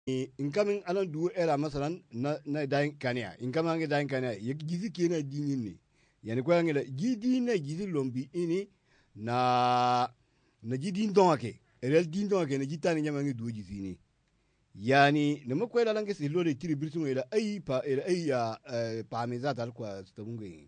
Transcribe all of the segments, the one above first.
inkamin alan du era masalan na dain kania inkamin ngi dain kania gizi kina dinin ni yani ko ngela gidi na gizi lombi ini na jidin don ake erel din don ake na jitani nyama ngi du gizi ni yani na mako ila lange silo de tiri birtu ila ay ya pa mezata alkwa stabunge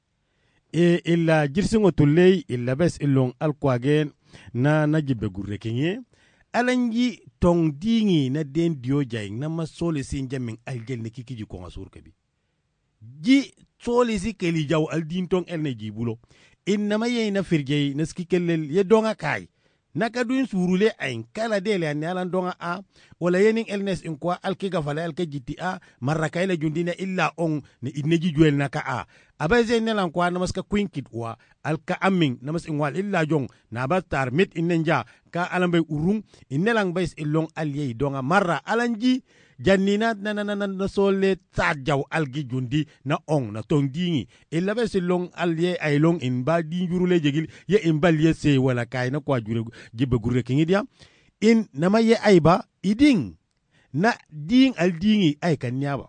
illa jirsingo tulley illa bes illon alkwagen na jibe gurre kenye alanji tong dingi na den dio jay na ma sole sin jamin algel ne kikiji ko ngasur kabi ji sole si keli jaw al din tong el ne jibulo inma yey na firjey na skikellel ye donga kay naka duin surule ayin kala dele an yalan donga a wala yenin elnes in kwa alkiga fala alka jiti a maraka ila jundina illa on ne ineji juel naka a abaze nelan kwa namaska kwinkit wa alka amin namas in wal illa jong na batar mit inenja ka alambe urung inelang bais illong alye donga marra alanji jannina na sole tadjaw algi jundi na on na tongdingi illa bes long alye ay long in ba di jurule jegil ye in balye se wala kay na kwa jure jibe gurre kingidia in nama ye ayba iding na ding al dingi ay kanyaba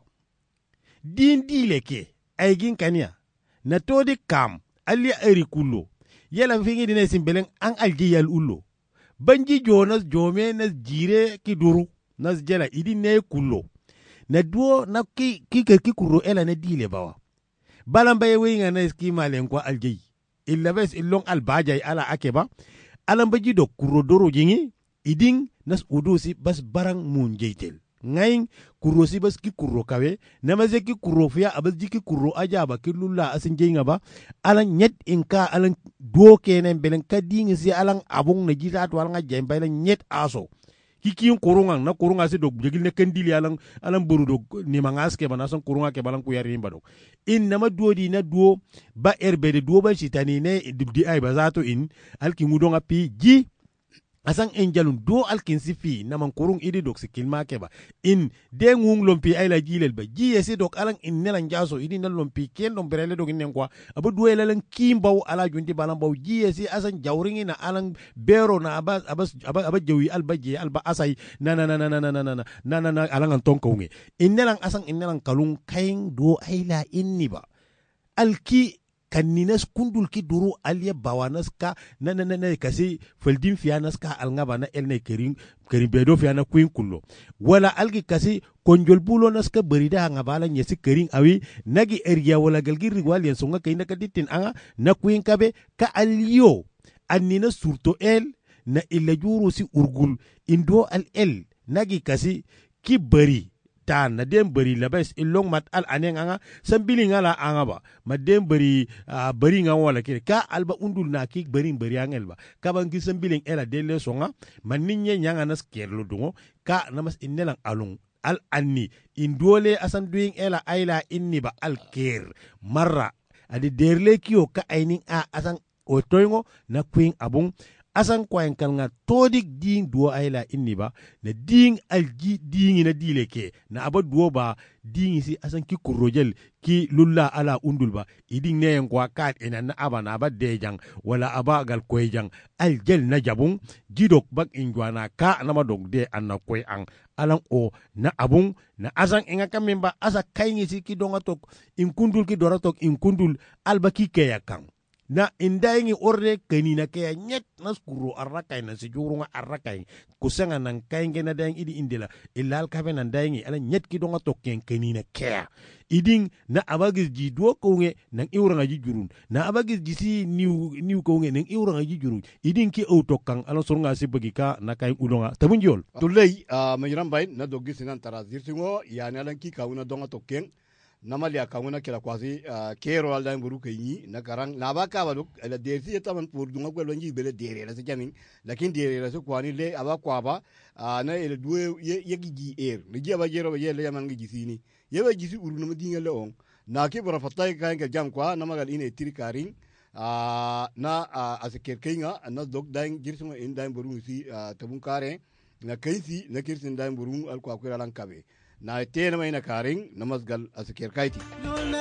din dileke ay gin kanya na todi kam ali ari kullo yela fingi dine simbelen an algi yal ullo banji jonas jome na jire kiduru nas jela idi ne kullo na duo na ki kuro ela na dile bawa balamba ye winga na skima len kwa aljay illa bes illong albajay ala akeba alamba jido kuro doro jingi iding nas udusi bas barang mun jeytel ngayin kuro si bas ki kuro kawe namaze ki kuro fiya abas jiki kuro ajaba ki lulla asin jenga ba alan nyet inka alan duo kenen belen kadingi si alan abung na jita to alan jemba alan nyet aso kikin kurungan na kurunga si dog jegil ne kendili alang buru dog ni mangas ke bana son kurunga ke balang kuyari imba dog in nama duo di na duo ba erbede duo ba sitani ne di ay bazato in alki mudonga pi ji asang enjalun duo alkin si fi na man kurung idi dog si kilma ke ba in de ngung lompi ay la jilel ba ji yesi dog alang in nelan jaso idi na lompi ken dom berele dog inen kwa abu duo elalang kimbaw ala junti balang baw ji yesi asang jawringi na alang bero na abas jawi alba je alba asay na alang antong kaunge in nelang asang in nelang kalung kaing duo ay la inni ba alki kaninas kundul ki duru aliya bawanas ka na kasi feldin fianas ka alngaba na elne kerin bedo fiana kuin kullo wala algi kasi konjol bulo nas ka berida ngabala nyesi kerin awi nagi area wala galgi rigwal yen songa kayna kaditin anga na kuin kabe ka aliyo annina surto el na illa juru si urgul indo al el nagi kasi ki beri tan na dem beri labes ilong mat al aneng anga sambili ngala anga ba madem beri beri nga wala kire ka alba undul na ki beri angel ba ka bangi sambili ela dele songa maninye nyanga nas kerlo dungo ka namas innelang alung al anni indole asan doing ela ayla inni ba al ker marra adi derle kiyo ka ainin a asan otoyngo na queen abung asan kwayan kalnga todik ding duo ayla inni ba na ding alji dingi na dileke na aba duo ba dingi si asan ki kurojel ki lulla ala undul ba iding ne kwa kat ina na aba na aba dejang wala aba gal koyjang aljel na jabung jidok bak injwana ka na madog de anna koy ang alang o na abung na asan inga kamemba asa kayngi si ki donga tok in kundul ki doratok in kundul alba ki kayakang na indaingi orde kanina kaya nyet nas kuro arrakay na si jurunga arrakay kusanga nang kainge na daing idi indila ilal kabe nan daingi ala nyet ki donga tokken kanina kaya iding na abagis ji duo konge nang iuranga ji jurun na abagis ji si niw konge nang iuranga ji jurun iding ki autokang ala surunga si bagika na kain udonga tabunjol tulay majiram bayin na doggi sinan tarazir singo yani alan ki kauna donga tokken namali akawuna kila kwasi kero alda mburu kayni na karang nabaka baluk la dersi taman pour dunga ko lonji bele dere la jamin lakin dere la kwani le aba kwaba na ele duwe yegi ni jaba jero ba yele yaman ngi sini yewa jisi uru no dinga le on na ke bora fatay kan ga jam kwa na magal ine tirikaring na aseker kainga na dog dang jirso in dang mburu si tabun kare na kaisi na kirsin dang mburu al kwa kwira lan kabe na tena mai na karing namasgal aseker kaiti